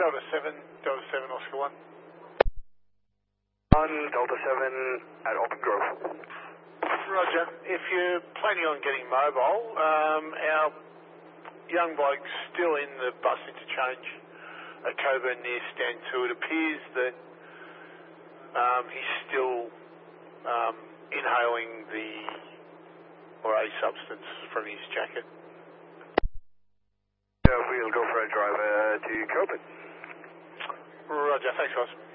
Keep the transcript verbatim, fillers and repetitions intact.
Delta seven, Delta seven, Oscar one. one, Delta seven at Open Grove. Roger. If you're planning on getting mobile, um, our young bloke's still in the bus interchange at Coburn near Stand two. It appears that um, he's still um, inhaling the, or a substance from his jacket. Uh, we'll go for a drive uh, to Coburn. Roger. Thanks, guys.